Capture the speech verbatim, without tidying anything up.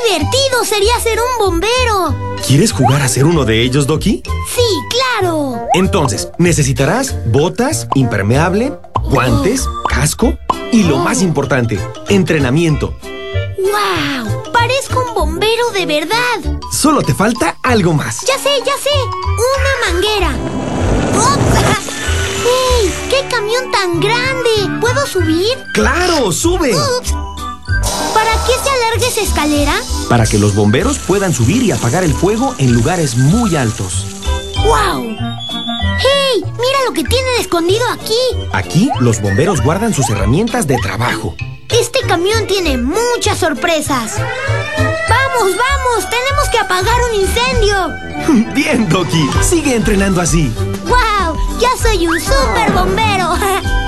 divertido sería ser un bombero! ¿Quieres jugar a ser uno de ellos, Doki? ¡Sí, claro! Entonces, necesitarás botas, impermeable, guantes, casco y lo más importante, entrenamiento. ¡Wow! ¡Parezco un bombero de verdad! Solo te falta algo más. ¡Ya sé, ya sé! ¡Una manguera! ¡Ups! ¡Ey! ¡Qué camión tan grande! ¿Puedo subir? ¡Claro! ¡Sube! ¡Ups! ¿Para qué se alarga esa escalera? Para que los bomberos puedan subir y apagar el fuego en lugares muy altos. ¡Wow! ¡Hey! ¡Mira lo que tienen escondido aquí! Aquí, los bomberos guardan sus herramientas de trabajo. Este camión tiene muchas sorpresas. ¡Vamos, vamos! ¡Tenemos que apagar un incendio! Bien, Doki. Sigue entrenando así. ¡Wow! ¡Ya soy un super bombero!